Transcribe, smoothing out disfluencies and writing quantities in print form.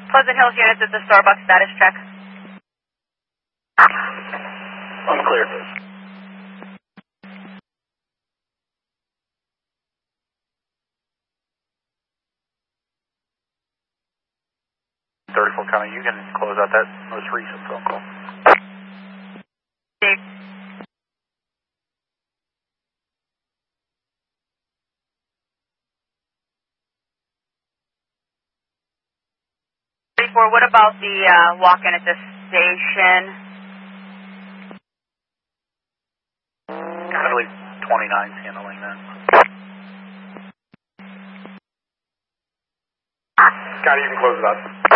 Pleasant Hills units at the Starbucks status check. Unclear. County, you can close out that most recent phone call. Dave. What about the walk-in at this station? I believe 29's handling that. Scotty, you can close it up.